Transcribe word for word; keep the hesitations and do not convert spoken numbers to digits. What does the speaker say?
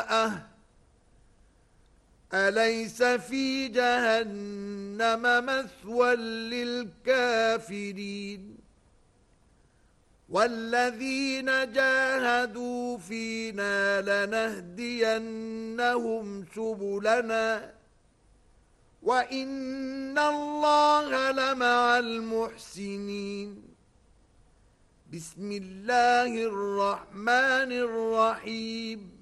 أليس في جهنم مثوى للكافرين والذين جاهدوا فينا لنهدينهم سبلنا وإن الله لمع المحسنين بسم الله الرحمن الرحيم